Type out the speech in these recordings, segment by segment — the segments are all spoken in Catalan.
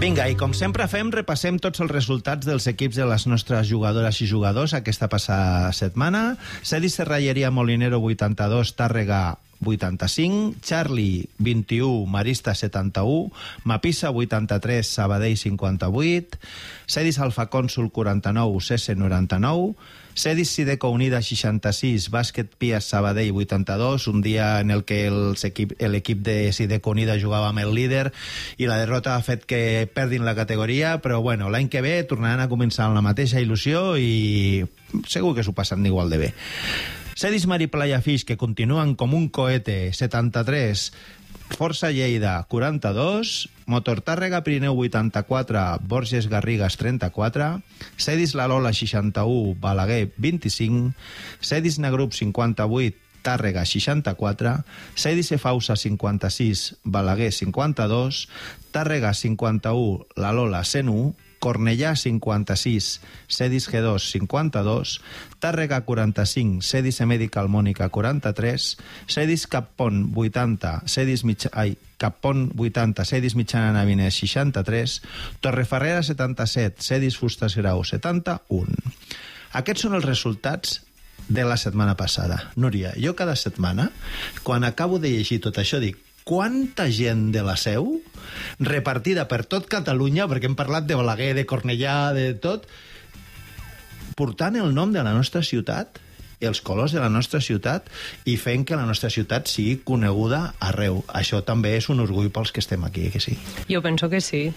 Vinga, i com sempre fem, repassem tots els resultats dels equips de les nostres jugadores i jugadors aquesta passada setmana. Cedi Serralleria Molinero 82, Tàrrega 85, Charlie 21, Marista 71, Mapisa 83, Sabadell 58, Cedis Alfa Cònsul 49, Cese 99, Cedis Sideco Unida 66, Bàsquet Pias Sabadell 82, un dia en el que l'equip de Sideco Unida jugava amb el líder i la derrota ha fet que perdin la categoria, però bueno, l'any que ve tornaran a començar amb la mateixa il·lusió i segur que s'ho passen igual de bé. Cedis Mariplaya Fish, que continuen com un cohete, 73, Força Lleida 42, Motor Tàrrega Pirineu 84, Borges Garrigues 34, Cedis La Lola 61, Balaguer 25, Cedis Negrup 58, Tàrrega 64, Cedis Efausa 56, Balaguer 52, Tàrrega 51, La Lola 101, Cornellà 56, Cedis G2 52, Tàrrega 45, Cedis Medical Mònica 43, Cedis Cappont 80, Cappont 80, Cedis Mitjana Navinès 63, Torreferrera 77, Cedis Fustes Grau 71. Aquests són els resultats de la setmana passada. Núria, jo cada setmana, quan acabo de llegir tot això, dic, quanta gent de la Seu, repartida per tot Catalunya, perquè hem parlat de Balaguer, de Cornellà, de tot, portant el nom de la nostra ciutat, els colors de la nostra ciutat, i fent que la nostra ciutat sigui coneguda arreu. Això també és un orgull pels que estem aquí, que sí? Jo penso que sí,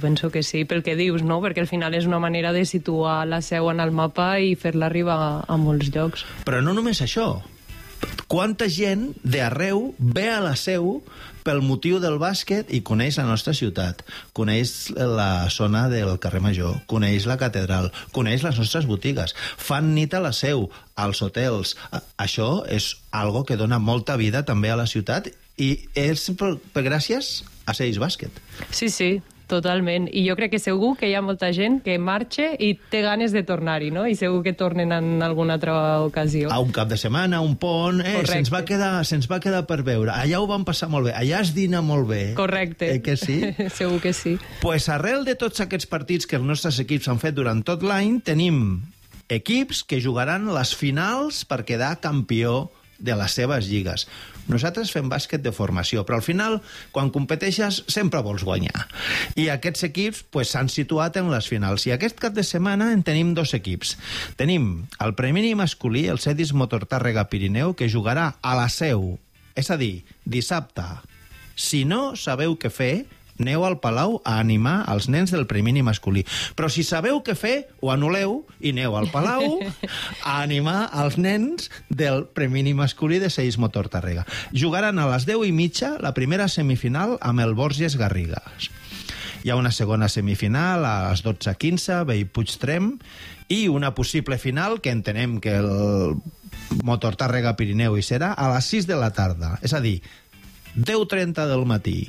pel que dius, no? Perquè al final és una manera de situar la Seu en el mapa i fer-la arribar a molts llocs. Però no només això. Quanta gent d'arreu ve a la Seu pel motiu del bàsquet i coneix la nostra ciutat, coneix la zona del carrer Major, coneix la catedral, coneix les nostres botigues, fan nit a la Seu, als hotels. Això és algo que dona molta vida també a la ciutat i és gràcies a Cedis Bàsquet. Sí, totalment. I jo crec que segur que hi ha molta gent que marxa i té ganes de tornar-hi, no? I segur que tornen en alguna altra ocasió. A un cap de setmana, a un pont... se'ns va quedar per veure. Allà ho vam passar molt bé. Allà es dina molt bé. Correcte. Que sí? Segur que sí. Pues arrel de tots aquests partits que els nostres equips han fet durant tot l'any, tenim equips que jugaran les finals per quedar campió de les seves lligues. Nosaltres fem bàsquet de formació, però al final, quan competeixes, sempre vols guanyar. I aquests equips s'han situat en les finals. I aquest cap de setmana en tenim dos equips. Tenim el premi masculí, el Cedis Motor Tàrrega Pirineu, que jugarà a la Seu, és a dir, dissabte. Si no sabeu què fer, aneu al Palau a animar els nens del premi masculí. Però si sabeu què fer, ho anul·leu i aneu al Palau a animar els nens del premi masculí de Cedis Motor Tàrrega. Jugaran a les 10:30 la primera semifinal amb el Borges Garrigues. Hi ha una segona semifinal a les 12:15, Bellpuig-Tremp, i una possible final que entenem que el Motor Tàrrega Pirineu hi serà a les 6 de la tarda, és a dir, 10:30 del matí.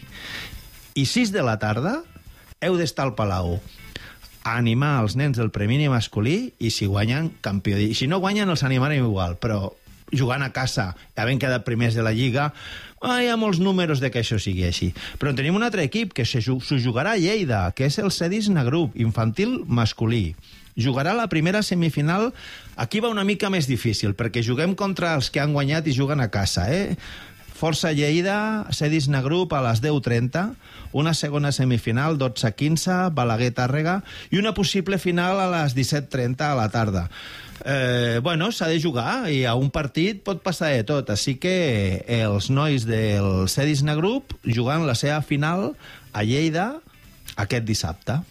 I 6 de la tarda heu d'estar al Palau a animar els nens del premi masculí i si guanyen, campió. I si no guanyen, els animarem igual, però jugant a casa, havent quedat primers de la Lliga, hi ha molts números de que això sigui així. Però tenim un altre equip que s'ho jugarà a Lleida, que és el Cedis Negrup, infantil masculí. Jugarà la primera semifinal. Aquí va una mica més difícil, perquè juguem contra els que han guanyat i juguen a casa, Força Lleida, Cedis Negrup a les 10:30, una segona semifinal, 12:15, Balaguer Tàrrega, i una possible final a les 17:30 a la tarda. S'ha de jugar i a un partit pot passar de tot, així que els nois del Cedis Negrup jugant la seva final a Lleida aquest dissabte.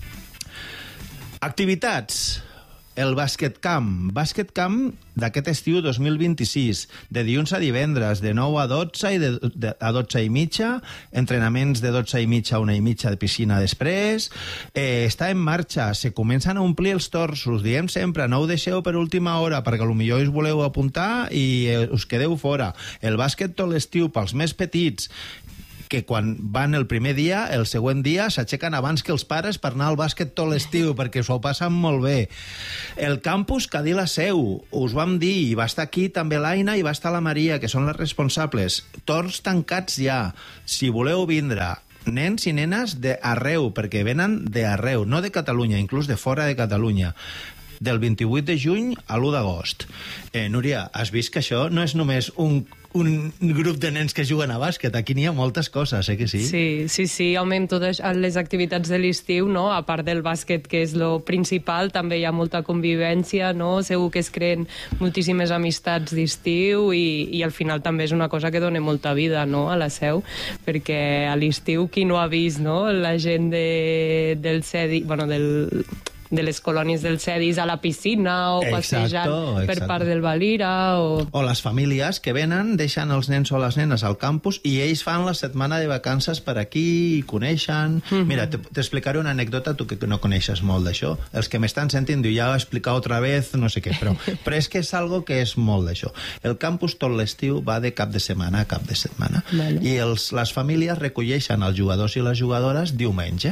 Activitats. El bàsquet camp d'aquest estiu 2026, de dilluns a divendres, de 9 a 12 i a 12:30, entrenaments de 12:30 a 1:30 de piscina després. Està en marxa, se comencen a omplir els torns, us diem sempre, no ho deixeu per última hora, perquè potser us voleu apuntar i us quedeu fora. El bàsquet tot l'estiu pels més petits, que quan van el primer dia, el següent dia s'aixequen abans que els pares per anar al bàsquet tot l'estiu, perquè s'ho passen molt bé. El campus Cadí la Seu, us vam dir, i va estar aquí també l'Aina i va estar la Maria, que són les responsables. Torns tancats ja. Si voleu vindre, nens i nenes d'arreu, perquè venen d'arreu, no de Catalunya, inclús de fora de Catalunya, del 28 de juny a l'1 d'agost. Núria, has vist que això no és només un grup de nens que juguen a bàsquet, aquí n'hi ha moltes coses, que sí? Sí, home, amb totes les activitats de l'estiu, no? A part del bàsquet, que és lo principal, també hi ha molta convivència, no? Segur que es creen moltíssimes amistats d'estiu i al final també és una cosa que dona molta vida, no?, a la Seu, perquè a l'estiu qui no ha vist, no?, la gent del CEDI, bueno, de les colònies del CEDIS a la piscina o passejant per part del Valira o les famílies que venen, deixen els nens o les nenes al campus i ells fan la setmana de vacances per aquí i coneixen... Mira, t'explicaré una anècdota, tu que no coneixes molt d'això. Els que m'estan sentint diuen, ja ho he explicat otra vez, no sé què, però és que és algo que és molt d'això. El campus tot l'estiu va de cap de setmana a cap de setmana. Vale. I les famílies recolleixen els jugadors i les jugadores diumenge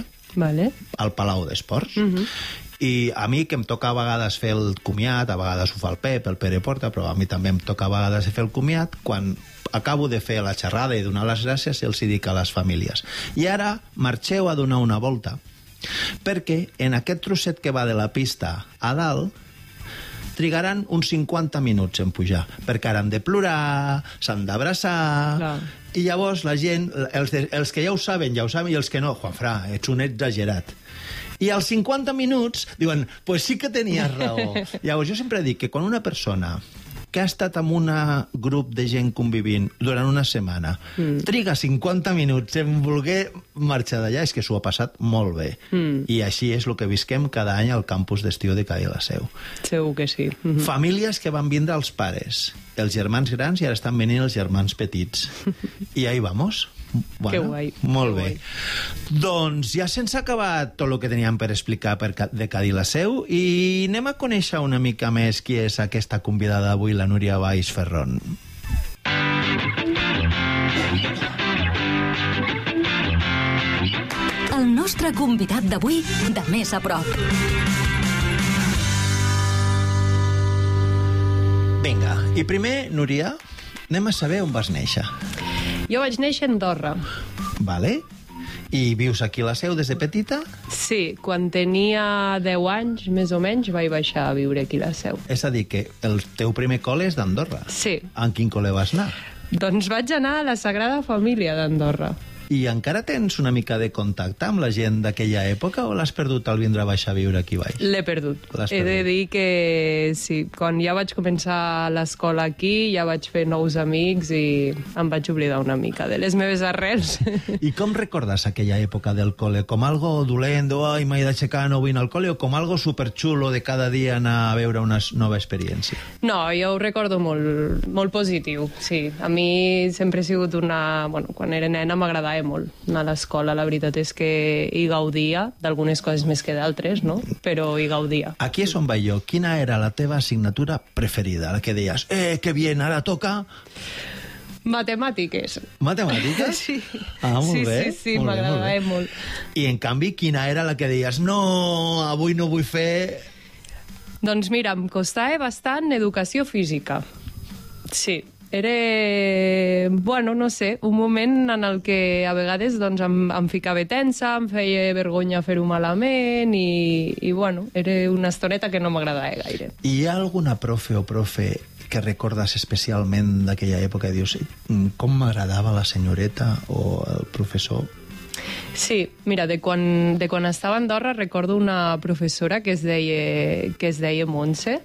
al Palau d'Esports. I a mi, que em toca a vegades fer el comiat, a vegades ho fa el Pep, el Pere Porta, però a mi també em toca a vegades fer el comiat, quan acabo de fer la xerrada i donar les gràcies, els hi dic a les famílies. I ara marxeu a donar una volta, perquè en aquest trosset que va de la pista a dalt, trigaran uns 50 minuts en pujar, perquè ara han de plorar, s'han d'abraçar... I llavors la gent, els que ja ho saben, i els que no, Juanfra, ets un exagerat. I als 50 minuts diuen, pues sí que tenies raó. Llavors jo sempre dic que quan una persona que ha estat amb un grup de gent convivint durant una setmana triga 50 minuts en voler marxar d'allà, és que s'ho ha passat molt bé. I així és el que visquem cada any al campus d'estiu de Cadí la Seu. Segur que sí. Famílies que van vindre els pares, els germans grans, i ara estan venint els germans petits. I ahí vamos. Bueno, que guai. Molt bé. Doncs ja se'ns ha acabat tot el que teníem per explicar de Cadí la Seu i anem a conèixer una mica més qui és aquesta convidada d'avui, la Núria Valls Ferrón. El nostre convidat d'avui de més a prop. Vinga, i primer, Núria, anem a saber on vas néixer. Jo vaig néixer a Andorra. Vale. I vius aquí a la Seu des de petita? Sí, quan tenia 10 anys, més o menys, vaig baixar a viure aquí a la Seu. És a dir, que el teu primer col·le és d'Andorra. Sí. En quin col·le vas anar? Doncs vaig anar a la Sagrada Família d'Andorra. I encara tens una mica de contacte amb la gent d'aquella època o l'has perdut al vindre a baixar a viure aquí baix? L'he perdut. He de dir que sí, quan ja vaig començar l'escola aquí ja vaig fer nous amics i em vaig oblidar una mica de les meves arrels. I com recordes aquella època del col·le? Com algo dolent, ai, m'he d'aixecar, no vull anar al col·le, o com algo superxulo de cada dia anar a veure una nova experiència? No, jo ho recordo molt, molt positiu, sí. A mi sempre he sigut una... Bueno, quan era nena m'agradava molt anar a l'escola, la veritat és que hi gaudia, d'algunes coses més que d'altres, no? Però hi gaudia. Aquí és on vaig jo. Quina era la teva assignatura preferida? La que deies, que bien, ara toca... Matemàtiques. Matemàtiques? Sí. Ah, molt bé. Sí, m'agradava molt. I en canvi, quina era la que deies, no, avui no vull fer... Doncs mira, em costava bastant educació física. Sí. Era, bueno, no sé, un moment en el que a vegades doncs, em ficava tensa, em feia vergonya fer-ho malament i bueno, era una estoneta que no m'agradava gaire. I hi ha alguna profe o profe que recordes especialment d'aquella època i dius, com m'agradava la senyoreta o el professor? Sí, mira, de quan estava a Andorra recordo una professora que es deia Montse,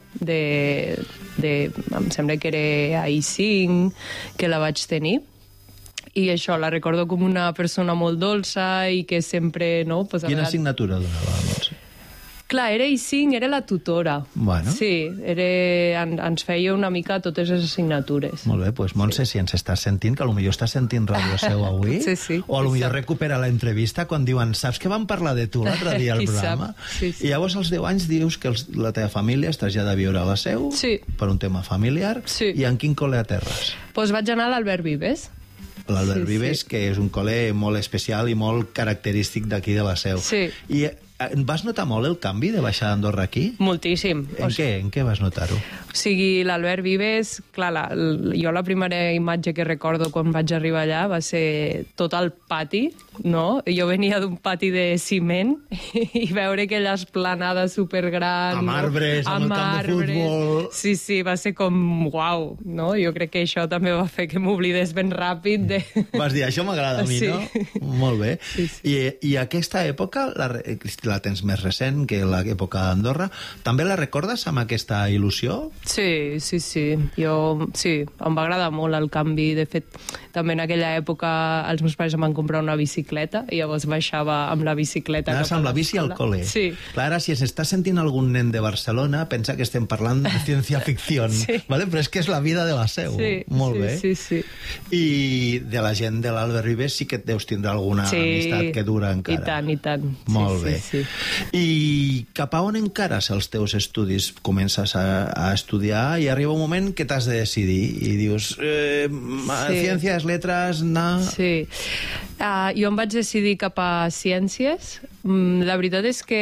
em sembla que era a I5, que la vaig tenir, i això, la recordo com una persona molt dolça i que sempre... No, pues, Quina assignatura donava la Montse? Clar, era I5, era la tutora. Bueno. Sí, ens feia una mica totes les assignatures. Molt bé, doncs Montse, si ens estàs sentint, que potser estàs sentint Ràdio Seu avui, sí, o potser recupera l'entrevista quan diuen, saps que vam parlar de tu l'altre dia al programa? Sí. I llavors als 10 anys dius que la teva família es trasllada a viure a la Seu per un tema familiar, i en quin col·le aterres? Doncs vaig anar a l'Albert Vives. L'Albert Vives, que és un col·le molt especial i molt característic d'aquí de la Seu. Sí. I vas notar molt el canvi de baixar d'Andorra aquí? Moltíssim. En què vas notar-ho? O sigui, l'Albert Vives, clar, jo la primera imatge que recordo quan vaig arribar allà va ser tot el pati no? Jo venia d'un pati de ciment i veure aquella esplanada supergran... Amb arbres, amb el camp de futbol... Sí, va ser com uau, no? Jo crec que això també va fer que m'oblidés ben ràpid de... Vas dir, això m'agrada a mi, sí. No? Molt bé. Sí. I aquesta època, la tens més recent que l'època d'Andorra, també la recordes amb aquesta il·lusió? Sí. Jo, sí, em va agradar molt el canvi. De fet, també en aquella època els meus pares em van comprar una bicicleta i llavors baixava amb la bicicleta. Anaves amb la bici al col·le. Sí. Clar, ara, si s'està sentint algun nen de Barcelona, pensa que estem parlant de ciència-ficció, Sí. ¿vale? Però és que és la vida de la Seu. Sí, molt bé. Sí. I de la gent de l'Albert Ribes sí que et deus tindre alguna amistat que dura encara. I tant. Molt bé. Sí. I cap a on encares els teus estudis? Comences a estudiar i arriba un moment que t'has de decidir i dius, ciències, lletres, anar... Sí. Jo em vaig decidir cap a ciències. La veritat és que...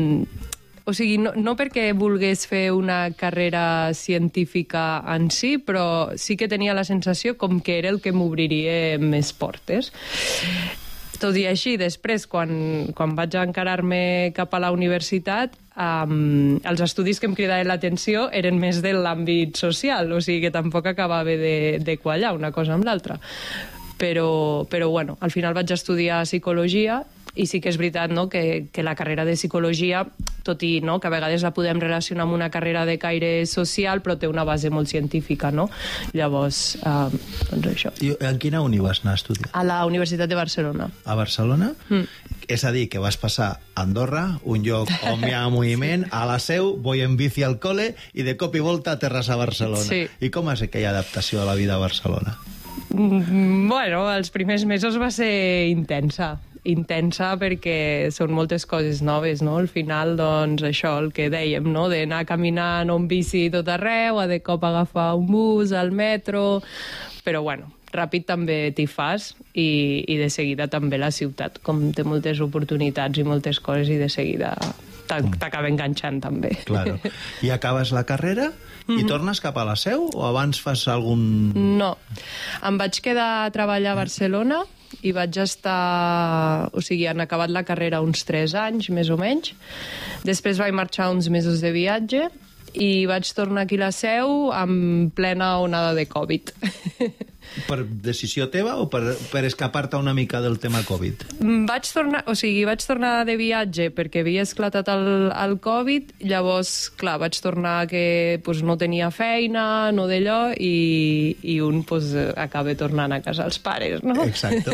O sigui, no perquè volgués fer una carrera científica en si, però sí que tenia la sensació com que era el que m'obriria més portes. Tot i així, després, quan vaig encarar-me cap a la universitat, els estudis que em cridaven l'atenció eren més de l'àmbit social, o sigui que tampoc acabava de quallar una cosa amb l'altra. Però bueno, al final vaig estudiar psicologia i sí que és veritat, no?, que la carrera de psicologia, tot i, no?, que a vegades la podem relacionar amb una carrera de caire social, però té una base molt científica, no? Llavors, doncs això. I en quina uni vas anar a estudiar? A la Universitat de Barcelona. A Barcelona? És a dir, que vas passar a Andorra, un lloc on hi ha moviment, a la Seu, voy en bici al col·le i de cop i volta aterres a Barcelona. Sí. I com és aquella adaptació a la vida a Barcelona? Bueno, els primers mesos va ser intensa perquè són moltes coses noves, no? Al final, doncs, això, el que dèiem, no?, d'anar caminant o en bici tot arreu, a de cop agafar un bus, al metro... Però, bueno, ràpid també t'hi fas i de seguida també la ciutat, com té moltes oportunitats i moltes coses, i de seguida t'acaba enganxant també. Claro. I acabes la carrera i tornes cap a la Seu o abans fas algun... No, em vaig quedar a treballar a Barcelona i vaig estar... O sigui, han acabat la carrera uns 3 anys, més o menys. Després vaig marxar uns mesos de viatge i vaig tornar aquí a la Seu en plena onada de Covid. Per decisió teva o per escapar-te una mica del tema Covid? Vaig tornar de viatge perquè havia esclatat el Covid, llavors, clar, vaig tornar que pues, no tenia feina, no d'allò, i un pues, acaba tornant a casa als pares, no? Exacte.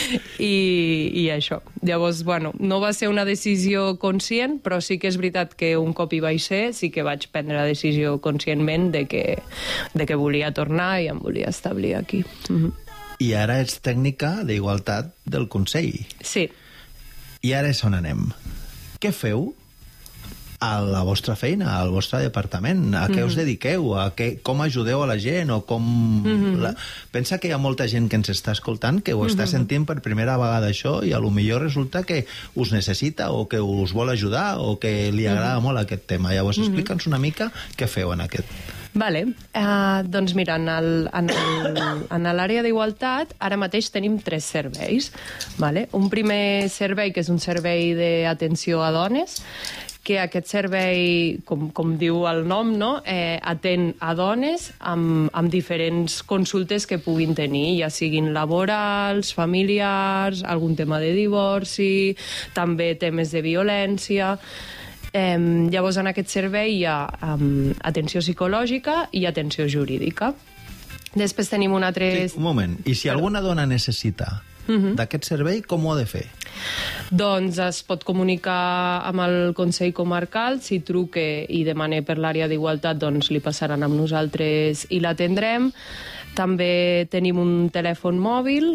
I això. Llavors, bueno, no va ser una decisió conscient, però sí que és veritat que un cop hi vaig ser, sí que vaig prendre la decisió conscientment de que volia tornar i em volia establir aquí. I ara ets tècnica d'Igualtat del Consell. Sí. I ara és on anem. Què feu a la vostra feina, al vostre departament? A què us dediqueu? Com ajudeu a la gent? O com... Pensa que hi ha molta gent que ens està escoltant que ho està sentint per primera vegada això i a lo millor resulta que us necessita o que us vol ajudar o que li agrada molt aquest tema. Llavors, explica'ns una mica què feu en aquest... Vale. Doncs mira, en l'àrea d'igualtat ara mateix tenim 3 serveis. Vale? Un primer servei, que és un servei d'atenció a dones, que aquest servei, com diu el nom, no? Atén a dones amb diferents consultes que puguin tenir, ja siguin laborals, familiars, algun tema de divorci, també temes de violència... Llavors, en aquest servei hi ha atenció psicològica i atenció jurídica. Després tenim un altre... Sí, un moment. I si alguna dona necessita d'aquest servei, com ho ha de fer? Doncs es pot comunicar amb el Consell Comarcal, si truque i demana per l'àrea d'igualtat, doncs li passaran amb nosaltres i l'atendrem. També tenim un telèfon mòbil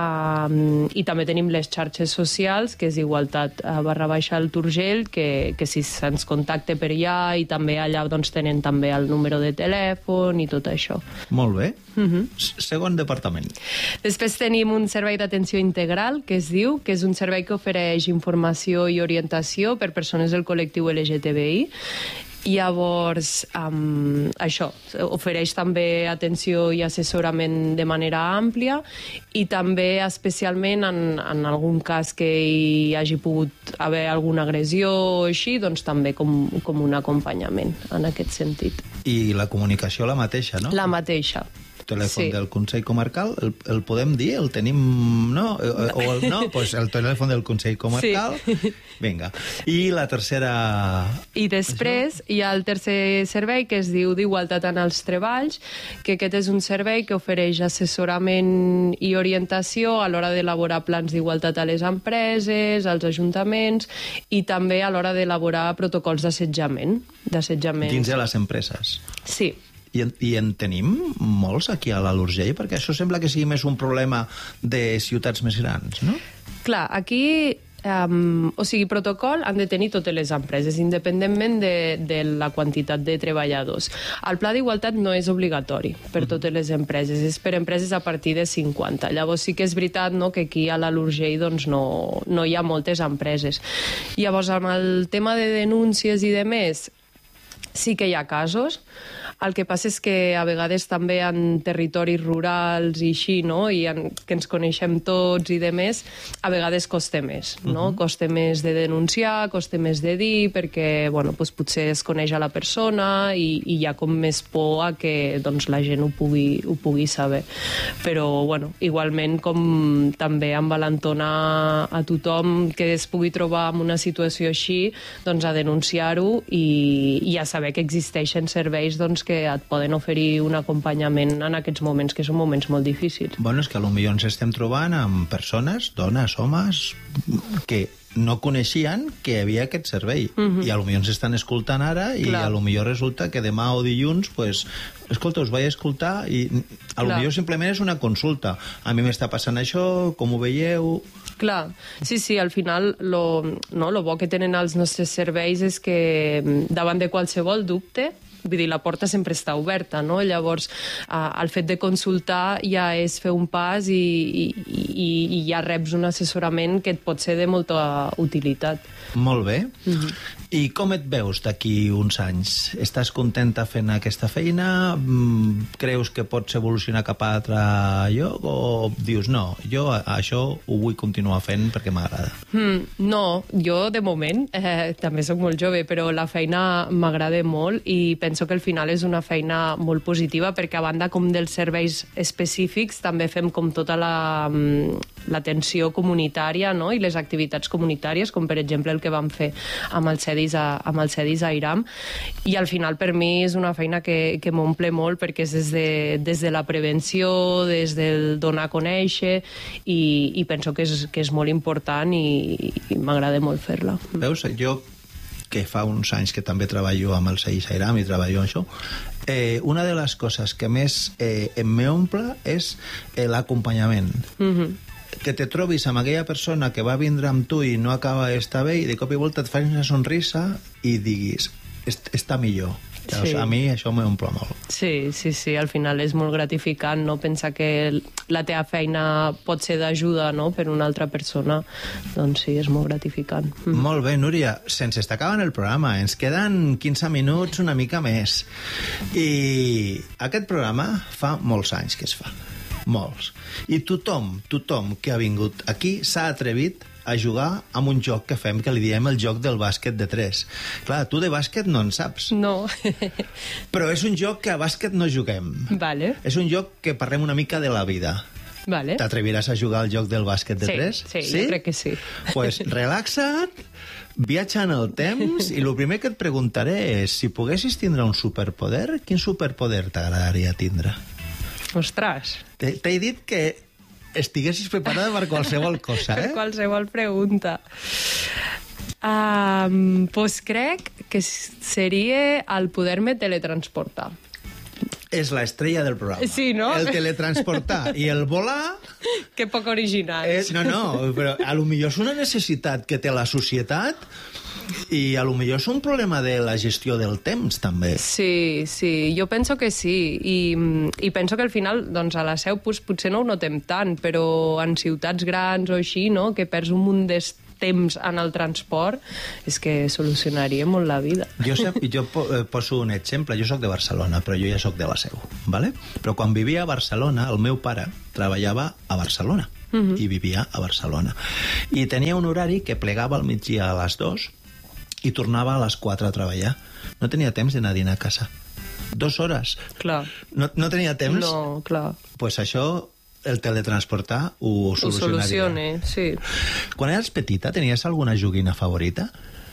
i també tenim les xarxes socials, que és igualtat_al Turgell, que si se'ns contacte per allà, i també allà doncs, tenen també el número de telèfon i tot això. Molt bé. Segon departament. Després tenim un servei d'atenció integral, que es diu, que és un servei que ofereix informació i orientació per persones del col·lectiu LGTBI, Llavors, això, ofereix també atenció i assessorament de manera àmplia i també especialment en algun cas que hi hagi pogut haver alguna agressió o així, doncs també com un acompanyament en aquest sentit. I la comunicació la mateixa, no? La mateixa. Telèfon del Consell Comarcal, el podem dir? El tenim, no? Pues el telèfon del Consell Comarcal. Sí. Vinga. I la tercera... I després hi ha el tercer servei que es diu d'Igualtat en els Treballs, que aquest és un servei que ofereix assessorament i orientació a l'hora d'elaborar plans d'igualtat a les empreses, als ajuntaments i també a l'hora d'elaborar protocols d'assetjament. Dins de les empreses? Sí. I en tenim molts aquí a l'Alt Urgell? Perquè això sembla que sigui més un problema de ciutats més grans, no? Clar, aquí... o sigui, protocol han de tenir totes les empreses, independentment de la quantitat de treballadors. El pla d'igualtat no és obligatori per totes les empreses, és per empreses a partir de 50. Llavors sí que és veritat, no, que aquí a l'Alt Urgell doncs, no hi ha moltes empreses. Llavors, amb el tema de denúncies i de més, sí que hi ha casos. El que passa és que a vegades també en territoris rurals i així, no? Que ens coneixem tots i de més, a vegades costa més, no? Costa més de denunciar, costa més de dir, perquè bueno, doncs potser es coneix a la persona i hi ha com més por a que doncs, la gent ho pugui saber. Però bueno, igualment com també envalentonar a tothom que es pugui trobar en una situació així, doncs a denunciar-ho i a saber que existeixen serveis doncs, que et poden oferir un acompanyament en aquests moments, que són moments molt difícils. Bueno, és que potser ens estem trobant amb persones, dones, homes, que no coneixien que hi havia aquest servei. I potser ens estan escoltant ara i potser resulta que demà o dilluns, pues, escolta, us vaig escoltar i potser simplement és una consulta. A mi m'està passant això, com ho veieu? Clar, sí, al final lo bo que tenen els nostres serveis és que davant de qualsevol dubte, vull dir, la porta sempre està oberta, no? Llavors, el fet de consultar ja és fer un pas i ja reps un assessorament que et pot ser de molta utilitat. Molt bé. I com et veus d'aquí uns anys? Estàs contenta fent aquesta feina? Creus que pots evolucionar cap a altre lloc? O dius, no, jo això ho vull continuar fent perquè m'agrada? No, jo de moment també sóc molt jove, però la feina m'agrada molt i penso que al final és una feina molt positiva perquè a banda com dels serveis específics també fem com tota l'atenció comunitària, no? I les activitats comunitàries, com per exemple el que vam fer amb el CEDIS a Iram, i al final per mi és una feina que m'omple molt perquè és des de la prevenció, des del donar a conèixer i penso que és molt important i m'agrada molt fer-la. Veus, jo que fa uns anys que també treballo amb el CEDIS a Iram i treballo en això, una de les coses que més em m'omple és l'acompanyament. Que te trobis amb aquella persona que va vindre amb tu i no acaba d'estar bé i de cop i volta et fas una sonrisa i diguis, està millor. Sí. A mi això m'omple molt. Sí, al final és molt gratificant, no? Pensar que la teva feina pot ser d'ajuda, no? Per una altra persona, doncs sí, és molt gratificant. Molt bé, Núria, se'ns està acabant el programa, ens queden 15 minuts, una mica més. I aquest programa fa molts anys que es fa. Molts. I tothom que ha vingut aquí s'ha atrevit a jugar amb un joc que fem, que li diem el joc del bàsquet de 3. Clar, tu de bàsquet no en saps. No. Però és un joc que a bàsquet no juguem. Vale. És un joc que parlem una mica de la vida. Vale. T'atreviràs a jugar al joc del bàsquet de 3? Sí, jo crec que sí. Pues relaxa't, viatja en el temps i el primer que et preguntaré és si poguessis tindre un superpoder, quin superpoder t'agradaria tindre? Ostres. T'he dit que estiguessis preparada per qualsevol cosa, Per qualsevol pregunta. Pues crec que seria el poder-me teletransportar. És l'estrella del programa. Sí, no? El teletransportar i el volar... Que poc original. No, però a lo millor és una necessitat que té la societat i a lo millor és un problema de la gestió del temps, també. Sí, jo penso que sí. I penso que al final, doncs, a la Seu potser no ho notem tant, però en ciutats grans o així, no?, que perds un munt temps en el transport, és que solucionaria molt la vida. Jo poso un exemple. Jo sóc de Barcelona, però jo ja sóc de la Seu, ¿vale? Però quan vivia a Barcelona, el meu pare treballava a Barcelona i vivia a Barcelona. I tenia un horari que plegava al migdia a les 2 i tornava a les 4 a treballar. No tenia temps d'anar a dinar a casa. 2 hores. Clar. No tenia temps? No, clar. Pues això, el teletransportar ho solucionaria. Ho solucione, sí. Quan eres petita, tenies alguna joguina favorita?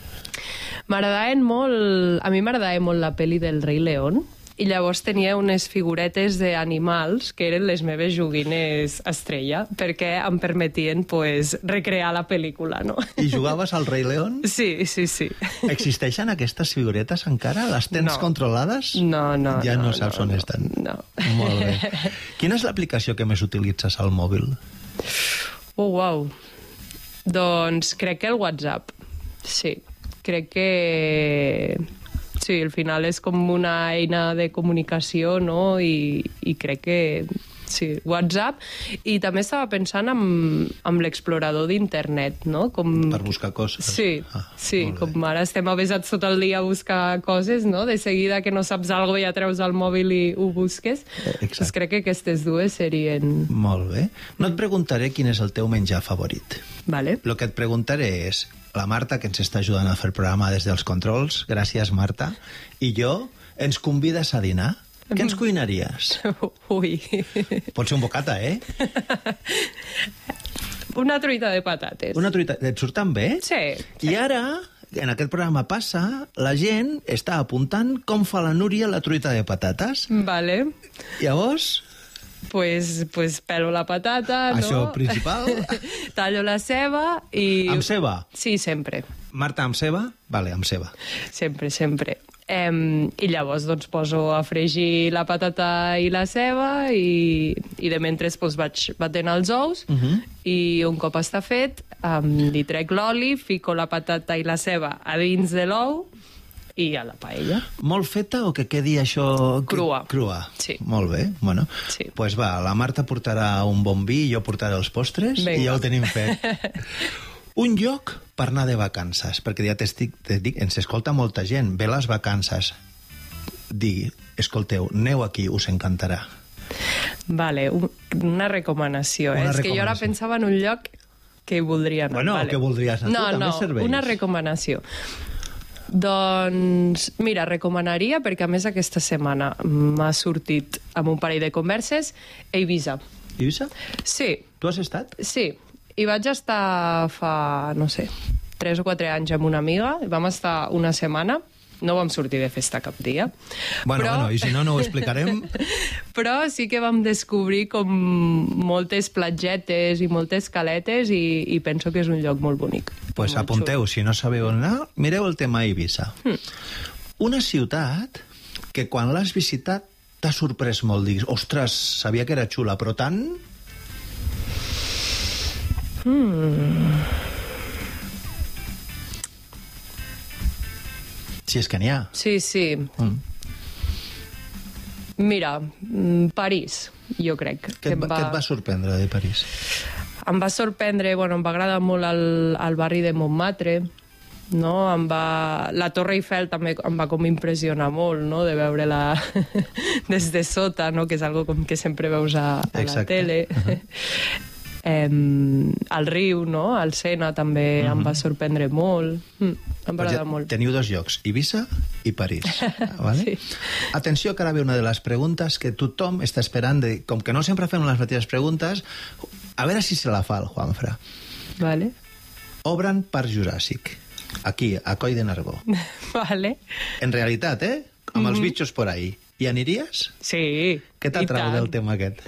A mi m'agradava molt la pel·li del Rei León, i llavors tenia unes figuretes d'animals que eren les meves joguines estrella, perquè em permetien recrear la pel·lícula, no? I jugaves al Rei León? Sí. Existeixen aquestes figuretes encara? Les tens controlades? No. Ja no saps on estan? No. Molt bé. Quina és l'aplicació que més utilitzes al mòbil? Oh, uau. Doncs crec que el WhatsApp. Sí. Crec que... Sí, al final és com una eina de comunicació, no? I crec que sí, WhatsApp. I també estava pensant en l'explorador d'internet, no? Per buscar coses. Sí, com ara estem avesats tot el dia a buscar coses, no? De seguida que no saps alguna cosa ja treus el mòbil i ho busques. Exacte. Doncs crec que aquestes dues serien... Molt bé. No et preguntaré quin és el teu menjar favorit. Vale. El que et preguntaré és... La Marta, que ens està ajudant a fer el programa des dels controls, gràcies, Marta, i jo, ens convides a dinar. Què ens cuinaries? Ui. Pot ser un bocata, eh? Una truita de patates. Una truita... Et surten bé? Sí. I ara, en aquest programa passa, la gent està apuntant com fa la Núria la truita de patates. Vale. Llavors... Pues pelo la patata, no? Això principal. Tallo la ceba i... Amb ceba? Sí, sempre. Marta, amb ceba? Vale, amb ceba. Sempre. I llavors doncs poso a fregir la patata i la ceba i de mentre vaig batent els ous i un cop està fet li trec l'oli, fico la patata i la ceba a dins de l'ou i a la paella. Molt feta o que quedi això... Crua. Crua. Sí. Molt bé. Bueno, sí. Pues va, la Marta portarà un bon vi i jo portaré els postres. Venga. I ja ho tenim fet. Un lloc per anar de vacances, perquè ja te dic, ens escolta molta gent. Ve les vacances. Digui, escolteu, aneu aquí, us encantarà. Vale, una recomanació. És que jo ara pensava en un lloc que voldria anar. Bueno, vale. Que voldries anar. No, una recomanació. Doncs, mira, recomanaria, perquè a més aquesta setmana m'ha sortit amb un parell de converses, a Eivissa. Eivissa? Sí. Tu has estat? Sí, i vaig estar fa, no sé, 3 o 4 anys amb una amiga, vam estar una setmana, no vam sortir de festa cap dia. Bueno, i si no ho explicarem. Però sí que vam descobrir com moltes platgetes i moltes caletes i penso que és un lloc molt bonic. Pues molt apunteu, si no sabeu on anar, mireu el tema Eivissa. Una ciutat que quan l'has visitat t'ha sorprès molt, diguis, ostres, sabia que era xula, però tant... Si és que n'hi ha. Sí. Mira, París, jo crec. Què et va sorprendre de París? Em va sorprendre, em va agradar molt el barri de Montmartre, no? La Torre Eiffel també em va com impressionar molt, no? De veure-la des de sota, no? Que és algo com que sempre veus a la tele. El riu, no? El Sena també em va sorprendre molt. Em va agradar molt. Teniu 2 llocs, Eivissa i París. Vale? Sí. Atenció, que ara ve una de les preguntes que tothom està esperant, com que no sempre fem les mateixes preguntes, a veure si se la fa el Juanfra. Vale. Obren Parc Juràssic, aquí, a Coll de Nargó. Vale. En realitat, amb els bitxos por ahí. Hi aniries? Sí. Què t'atrau del tema aquest?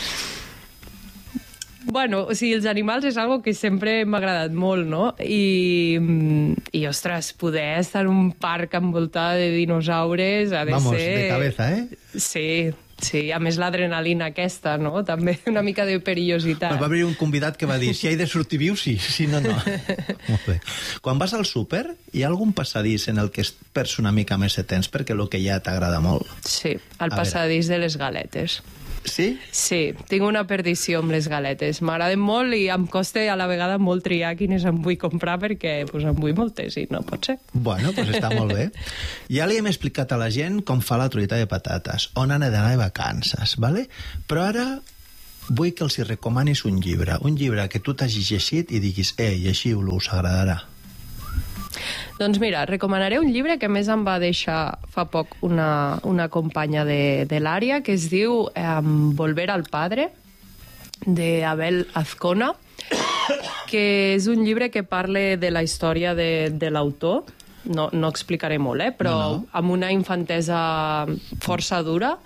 Bueno, o sigui, els animals és algo que sempre m'ha agradat molt, no? I ostres, poder estar en un parc envoltat de dinosaures ha de Vamos, ser... de cabeza, Sí, a més l'adrenalina aquesta, no? També una mica de perillositat. Va haver un convidat que va dir, si he de sortir viu, sí, si no, no. Molt bé. Quan vas al súper, hi ha algun passadís en el que es perds una mica més de temps perquè el que ja t'agrada molt? Sí, el passadís de les galetes. Sí? Sí, tinc una perdició amb les galetes. M'agraden molt i em costa a la vegada molt triar quines em vull comprar perquè em vull moltes i no pot ser. Bueno, doncs està molt bé. Ja li hem explicat a la gent com fa la truita de patates, on han d'anar de vacances, ¿vale? Però ara vull que els hi recomanis un llibre que tu t'hagis llegit i diguis, llegiu-lo, us agradarà. Doncs mira, recomanaré un llibre que més em va deixar fa poc una companya de l'àrea, que es diu Volver al Padre, de Abel Azcona, que és un llibre que parla de la història de l'autor. No explicaré molt, però amb una infantesa força dura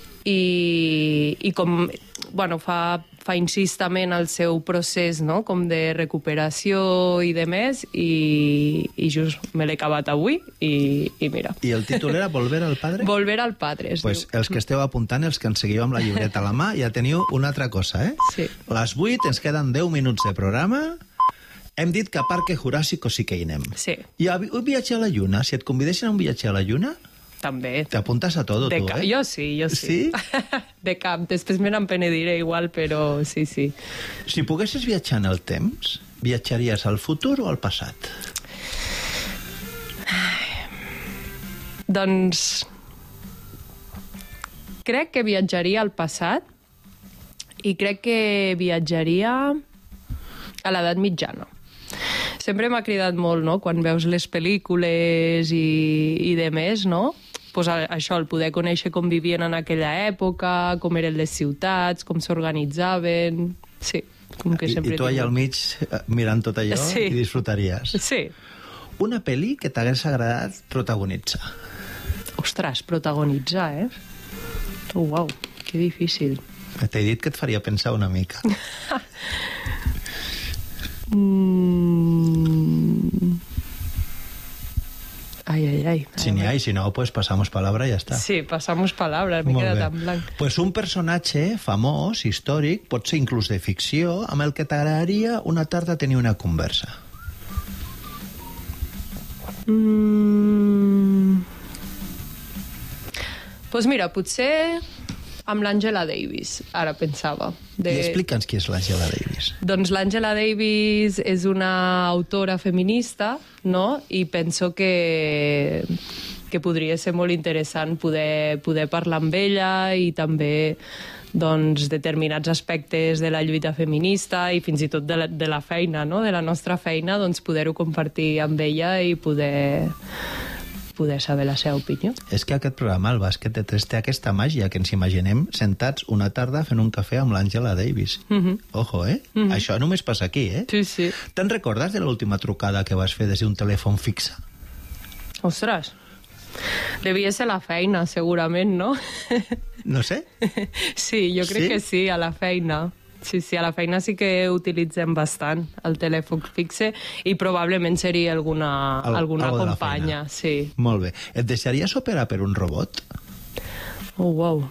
i com, bueno, fa incís també en el seu procés, no?, com de recuperació i de més, i just me l'he acabat avui i mira. I el títol era Volver al Padre? Volver al Padre, es pues diu. Els que esteu apuntant, els que ens seguiu amb la llibreta a la mà, ja teniu una altra cosa, Sí. Les 8, ens queden 10 minuts de programa. Hem dit que a Parque Jurásico sí que hi anem. Sí. I un viatge a la Lluna, si et convidessin a un viatge a la Lluna, També. t'apuntes a tot, tu, Jo sí. Sí? De cap. Després me n'empenediré igual, però sí. Si poguessis viatjar en el temps, viatjaries al futur o al passat? Doncs crec que viatjaria al passat i crec que viatjaria a l'edat mitjana. Sempre m'ha cridat molt, no?, quan veus les pel·lícules i de més, no?, pues això, el poder conèixer com vivien en aquella època, com eren les ciutats, com s'organitzaven... Sí, com que sempre... I tu allà al mig mirant tot allò Sí. i disfrutaries. Sí. Una pel·li que t'hagués agradat protagonitzar. Ostres, protagonitzar, Oh, uau, que difícil. T'he dit que et faria pensar una mica. Ay. Si n'hi ha, i si no, pues pasamos palabra i ja està. Sí, passamos palabra, m'he Molt quedat bé. en blanc. Pues un personatge famós, històric, pot ser inclús de ficció, amb el que t'agradaria una tarda tenir una conversa. Pues mira, potser amb l'Angela Davis, ara pensava. I explica'ns qui és l'Angela Davis. Doncs l'Angela Davis és una autora feminista, no?, i penso que podria ser molt interessant poder parlar amb ella i també doncs, determinats aspectes de la lluita feminista i fins i tot de la feina, no?, de la nostra feina, doncs poder-ho compartir amb ella i poder saber la seva opinió. És que aquest programa, el Bàsquet de Tres, té aquesta màgia que ens imaginem sentats una tarda fent un cafè amb l'Angela Davis. Ojo, Això només passa aquí, Sí. Te'n recordes de l'última trucada que vas fer des d'un telèfon fixe? Ostres, devia ser la feina, segurament, no? No sé. Sí, jo crec que sí, a la feina. Sí, a la feina sí que utilitzem bastant el telèfon fixe i probablement seria alguna companya. Sí. Molt bé. Et deixaries operar per un robot? Oh, wow.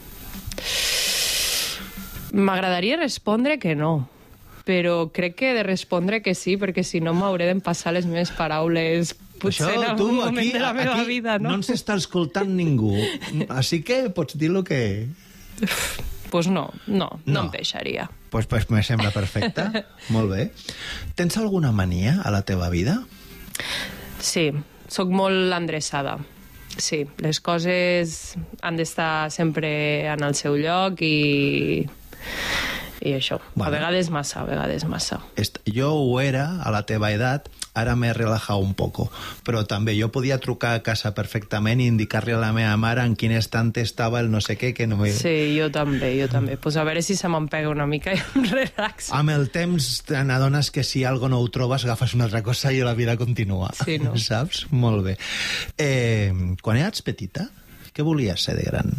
M'agradaria respondre que no, però crec que he de respondre que sí, perquè si no m'hauré d'empassar les meves paraules potser en algun moment de la meva vida, no? No ens està escoltant ningú, així que pots dir el que... Pues no em deixaria. Pues me sembla perfecte. Molt bé. Tens alguna mania a la teva vida? Sí, sóc molt endreçada. Sí, les coses han d'estar sempre en el seu lloc i això. Bueno. A vegades massa. Jo ho era a la teva edat, ara m'he relajat un poco, però també jo podia trucar a casa perfectament i indicar-li a la meva mare en quin estant estava el no sé què, que no me... Sí, jo també. Pues a veure si se me'n pega una mica i em relaxo. Amb el temps te n'adones que si algo no ho trobes, agafes una altra cosa i la vida continua. Sí, no? Saps? Molt bé. Quan eres petita, què volies ser de gran?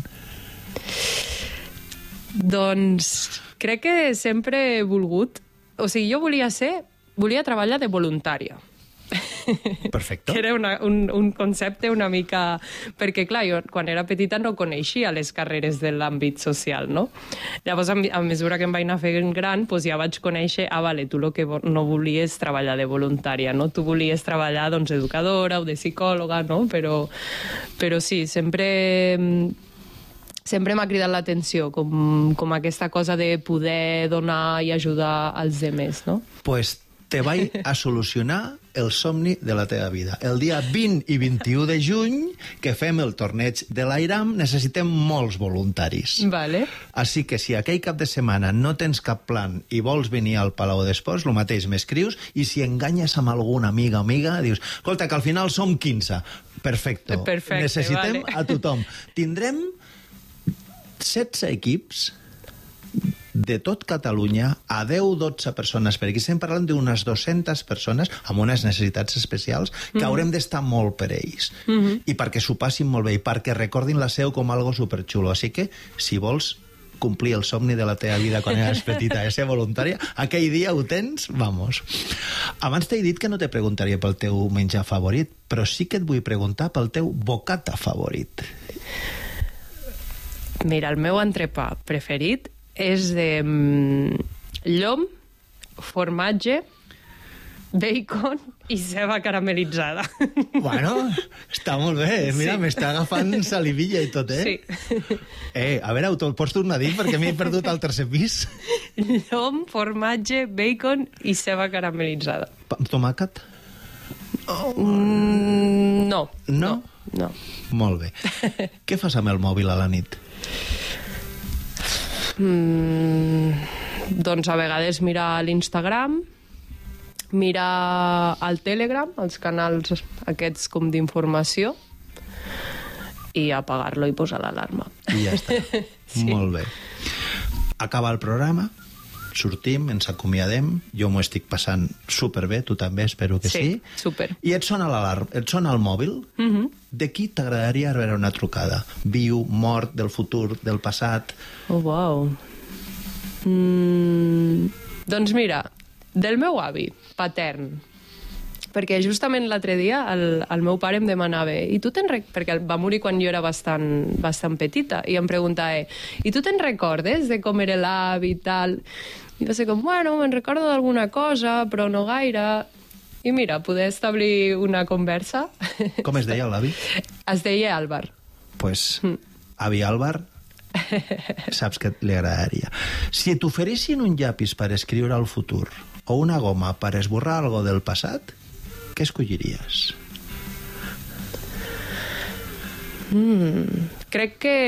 Doncs crec que sempre he volgut... O sigui, jo volia treballar de voluntària. Perfecte. Que era un concepte una mica... Perquè, clar, jo quan era petita no coneixia les carreres de l'àmbit social, no? Llavors, a mesura que em vaig anar fent gran, doncs ja vaig conèixer, vale, tu el que no volies treballar de voluntària, no? Tu volies treballar, doncs, d'educadora o de psicòloga, no? Però sí, sempre sempre m'ha cridat l'atenció, com aquesta cosa de poder donar i ajudar als demés, no? Pues te vaig a solucionar el somni de la teva vida. El dia 20 i 21 de juny, que fem el torneig de l'Airam, necessitem molts voluntaris. Vale. Així que si aquell cap de setmana no tens cap plan i vols venir al Palau d'Esports, el mateix m'escrius, i si enganyes amb alguna amiga, dius, escolta, que al final som 15. Perfecte. Necessitem a tothom. Tindrem 16 equips de tot Catalunya a 10-12 persones, perquè estem parlant d'unes 200 persones amb unes necessitats especials que haurem d'estar molt per ells i perquè s'ho passin molt bé i perquè recordin la seu com algo superxulo. Així que, si vols complir el somni de la teva vida quan eres petita i ser voluntària, aquell dia ho tens, vamos. Abans t'he dit que no te preguntaria pel teu menjar favorit, però sí que et vull preguntar pel teu bocata favorit. Mira, el meu entrepà preferit és de llom, formatge, bacon i ceba caramelitzada. Bueno, està molt bé. Mira, sí. M'està agafant salivilla i tot, eh? Sí. A veure, te'l pots tornar a dir perquè m'he perdut al tercer pis. Llom, formatge, bacon i ceba caramelitzada. Tomàquet? No. No? No. Molt bé. Què fas amb el mòbil a la nit? Doncs a vegades mirar l'Instagram, mirar el Telegram, els canals aquests com d'informació, i apagar-lo i posar l'alarma. I ja està. Sí. Molt bé. Acaba el programa, sortim, ens acomiadem, jo m'ho estic passant superbé, tu també, espero que sí. Sí, super. I et sona l'alarma, et sona el mòbil? De qui t'agradaria rebre una trucada? Viu, mort, del futur, del passat? Oh, wow. Doncs mira, del meu avi, patern, perquè justament l'altre dia el meu pare em demanava perquè va morir quan jo era bastant petita, i em preguntava, i tu te'n recordes de com era l'avi i tal? I va ser com, bueno, me'n recordo d'alguna cosa, però no gaire. I mira, poder establir una conversa. Com es deia l'avi? Es deia Àlvar. Pues, avi Àlvar, saps que li agradaria. Si t'oferissin un llapis per escriure el futur o una goma per esborrar algo del passat, què escolliries? Crec que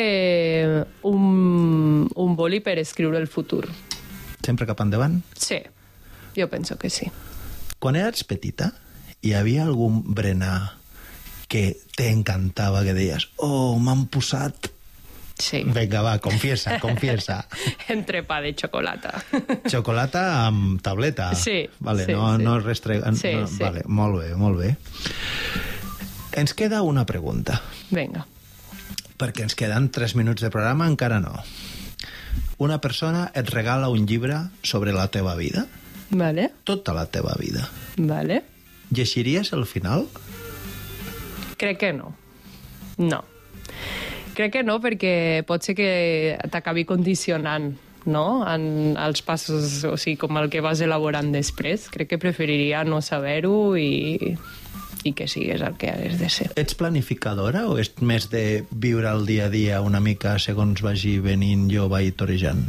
un boli per escriure el futur. Sempre cap endavant? Sí, jo penso que sí. Quan eres petita, hi havia algun berenar que t'encantava, que deies, oh, m'han posat... Sí. Vinga, va, confiesa. Entrepà de xocolata. Xocolata amb tableta? Sí. Vale, sí, no restrega... Sí, no, sí. Vale, molt bé. Ens queda una pregunta. Vinga. Perquè ens queden 3 minuts de programa, encara no. Una persona et regala un llibre sobre la teva vida. Vale. Tota la teva vida. Vale. Llegiries el final? Crec que no. No. Crec que no, perquè pot ser que t'acabi condicionant, no?, en els passos, o sigui, com el que vas elaborant després. Crec que preferiria no saber-ho i que sigues el que has de ser. Ets planificadora o ets més de viure el dia a dia una mica segons vagi venint, jo vaig torejant?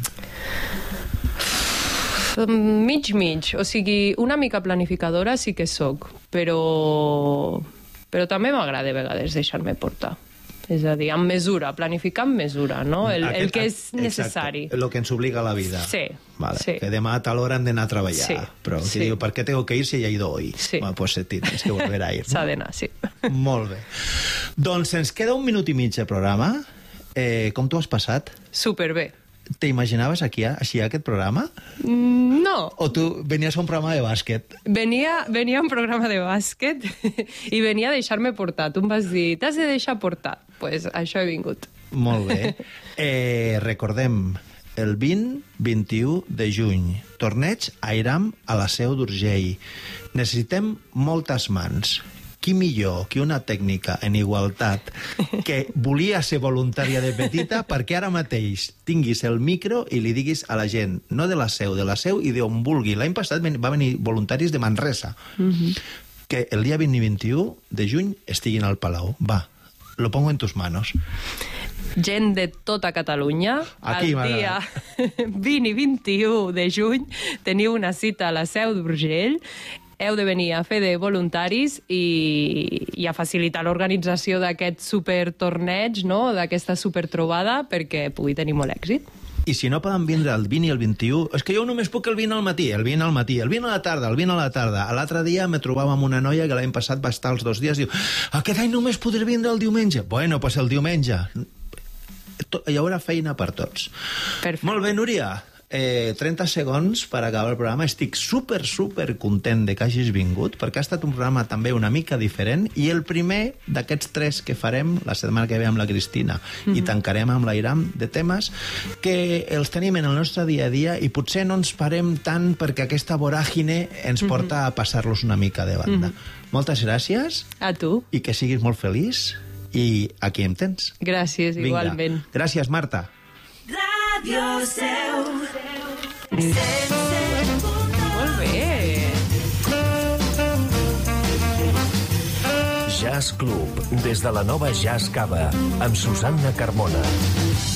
Mig. O sigui, una mica planificadora sí que sóc, però també m'agrada a vegades deixar-me portar. És a dir, amb mesura, planificar amb mesura, no? El que és necessari. Exacte, el que ens obliga a la vida. Sí. Vale. Sí. Que demà a tal hora hem d'anar a treballar. Sí. Però sí. diu, ¿por qué tengo que ir si ya he ido hoy? Sí. Bueno, pues tienes que volver a ir. S'ha d'anar, sí. Molt bé. Doncs ens queda 1 minut i mig de programa. Com t'ho has passat? Superbé. T'imaginaves així aquest programa? No. O tu venies a un programa de bàsquet? Venia a un programa de bàsquet i venia a deixar-me portar. Tu em vas dir, t'has de deixar portar. Doncs pues això he vingut. Molt bé. Recordem, el 20-21 de juny, torneig Airam a la Seu d'Urgell. Necessitem moltes mans. Qui millor que una tècnica en igualtat que volia ser voluntària de petita perquè ara mateix tinguis el micro i li diguis a la gent, no de la Seu i d'on vulgui. L'any passat va venir voluntaris de Manresa. Que el dia 20 i 21 de juny estiguin al Palau. Va, lo pongo en tus manos. gent de tota Catalunya. Aquí, el dia 20 i 21 de juny teniu una cita a la Seu d'Urgell. Heu de venir a fer de voluntaris i a facilitar l'organització d'aquest supertorneig, no? D'aquesta supertrobada, perquè pugui tenir molt èxit. I si no poden vindre el 20 i el 21... És que jo només puc el 20 al matí, el 20 al matí, el 20 a la tarda, el 20 a la tarda. L'altre dia me trobava amb una noia que l'any passat va estar els 2 dies i diu, aquest any només podré vindre el diumenge. Bueno, pues el diumenge. Hi haurà feina per tots. Perfecte. Molt bé, Núria. 30 segons per acabar el programa. Estic super content de que hagis vingut, perquè ha estat un programa també una mica diferent, i el primer d'aquests 3 que farem la setmana que ve amb la Cristina i tancarem amb l'Airam, de temes que els tenim en el nostre dia a dia i potser no ens parem tant perquè aquesta voràgine ens porta a passar-los una mica de banda. Moltes gràcies. A tu. I que siguis molt feliç. I aquí em tens. Gràcies, Vinga. igualment. Gràcies, Marta. Ràdio Seu. Molt bé. Jazz Club, des de la nova Jazz Cava, amb Susanna Carmona.